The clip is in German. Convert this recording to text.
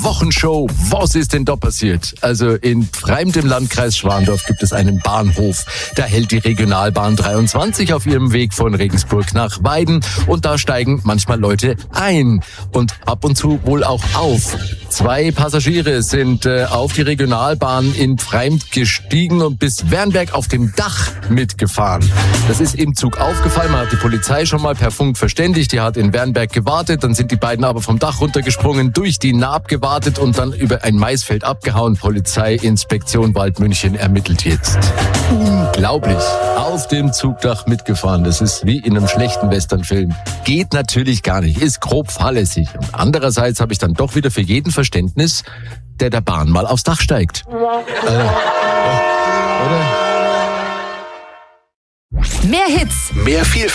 Wochenshow, was ist denn da passiert? Also in Pfreimd im Landkreis Schwandorf gibt es einen Bahnhof. Da hält die Regionalbahn 23 auf ihrem Weg von Regensburg nach Weiden und da steigen manchmal Leute ein und ab und zu wohl auch auf. 2 Passagiere sind auf die Regionalbahn in Pfreimd gestiegen und bis Wernberg auf dem Dach mitgefahren. Das ist im Zug aufgefallen, man hat die Polizei schon mal per Funk verständigt, die hat in Wernberg gewartet, dann sind die beiden aber vom Dach runtergesprungen, durch die Naab gewartet und dann über ein Maisfeld abgehauen. Polizeiinspektion Waldmünchen ermittelt jetzt. Unglaublich. Auf dem Zugdach mitgefahren. Das ist wie in einem schlechten Westernfilm. Geht natürlich gar nicht. Ist grob fahrlässig. Und andererseits habe ich dann doch wieder für jeden Verständnis, der Bahn mal aufs Dach steigt. Oder? Mehr Hits, Mehr viel